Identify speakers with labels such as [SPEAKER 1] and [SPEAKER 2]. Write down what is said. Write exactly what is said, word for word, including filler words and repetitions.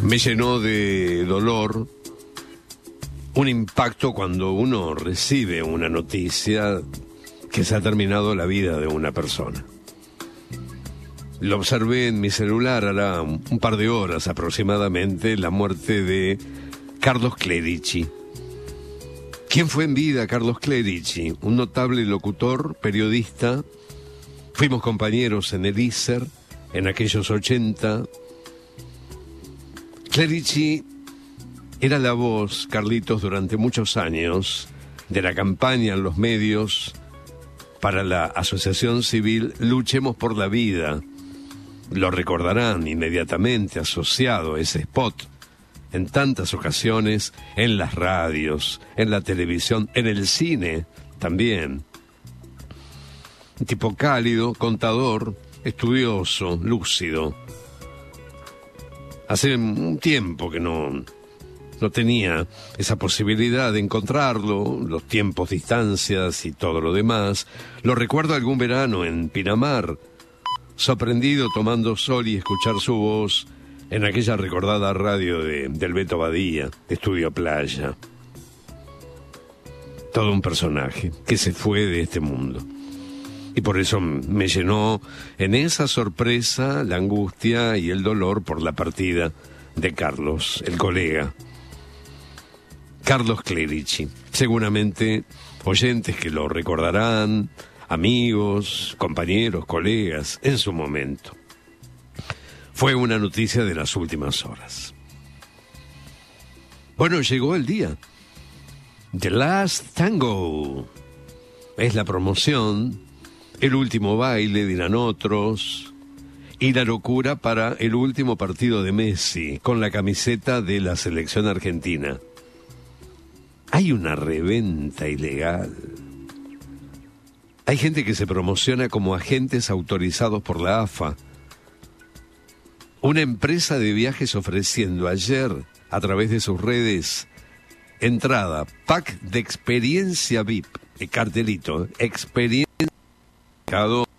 [SPEAKER 1] Me llenó de dolor, un impacto cuando uno recibe una noticia que se ha terminado la vida de una persona. Lo observé en mi celular hará un par de horas aproximadamente, la muerte de Carlos Clerici. ¿Quién fue en vida Carlos Clerici? Un notable locutor, periodista. Fuimos compañeros en el I S E R en aquellos ochenta. Clerici era la voz, Carlitos, durante muchos años de la campaña en los medios para la asociación civil Luchemos por la Vida. Lo recordarán inmediatamente asociado a ese spot en tantas ocasiones, en las radios, en la televisión, en el cine también. Un tipo cálido, contador, estudioso, lúcido. Hace un tiempo que no, no tenía esa posibilidad de encontrarlo, los tiempos, distancias y todo lo demás. Lo recuerdo algún verano en Pinamar, sorprendido tomando sol y escuchar su voz en aquella recordada radio de, del Beto Badía, de Estudio Playa. Todo un personaje que se fue de este mundo. Y por eso me llenó en esa sorpresa la angustia y el dolor por la partida de Carlos, el colega. Carlos Clerici. Seguramente oyentes que lo recordarán, amigos, compañeros, colegas, en su momento. Fue una noticia de las últimas horas. Bueno, llegó el día. The Last Tango. Es la promoción, el último baile, dirán otros, y la locura para el último partido de Messi, con la camiseta de la selección argentina. Hay una reventa ilegal. Hay gente que se promociona como agentes autorizados por la A F A. Una empresa de viajes ofreciendo ayer, a través de sus redes, entrada, pack de experiencia V I P, el cartelito, experiencia